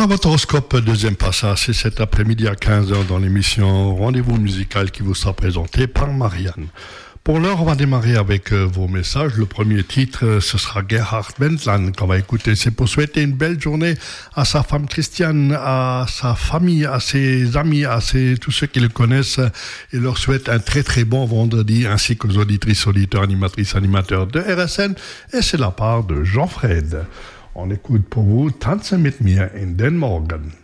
Voilà votre horoscope, deuxième passage, c'est cet après-midi à 15h dans l'émission Rendez-vous musical qui vous sera présenté par Marianne. Pour l'heure, on va démarrer avec vos messages. Le premier titre, ce sera Gerhard Wendland qu'on va écouter. C'est pour souhaiter une belle journée à sa femme Christiane, à sa famille, à ses amis, à tous ceux qui le connaissent. Et leur souhaite un très très bon vendredi, ainsi qu'aux auditrices, auditeurs, animatrices, animateurs de RSN. Et c'est la part de Jean-Fred. On écoute pour vous Tanze mit mir in den Morgen.